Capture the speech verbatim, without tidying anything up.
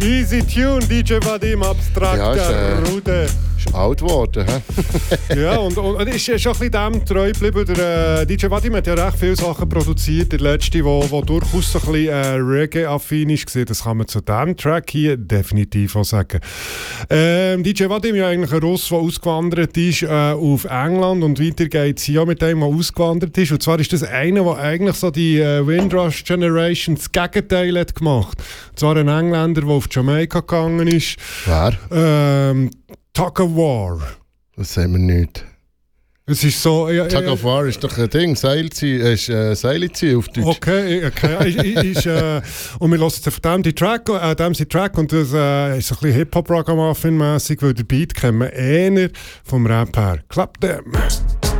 Easy Tune, D J Vadim, abstrakter ja, ist, äh, Rude. Ist alt geworden, hä? Ja, und, und, und ist, ist auch ein bisschen dem treu geblieben. Der äh, D J Vadim hat ja recht viele Sachen produziert, der letzte, wo, wo durchaus so ein bisschen äh, Reggae-affin war. Das kann man zu diesem Track hier definitiv auch sagen. Ähm, D J Vadim ist ja eigentlich ein Russ, der ausgewandert ist äh, auf England, und weiter geht es hier mit dem, der ausgewandert ist. Und zwar ist das einer, der eigentlich so die äh, Windrush Generation das Gegenteil hat gemacht. Und zwar ein Engländer, der auf Jamaika gegangen ist. Wer? Ähm, Tug of War. Das sehen wir nicht. Es ist so... Ja, Tug of War ist doch ein Ding, Seilziehen, ist äh, Seilziehen auf Deutsch. Okay, okay. ist, ist, äh, und wir hören jetzt von dem die Track, äh, dem die Track, und das äh, ist so ein bisschen Hip-Hop-Ragamuffin-mässig, weil der Beat kennen wir eher vom Rap her. Clap them!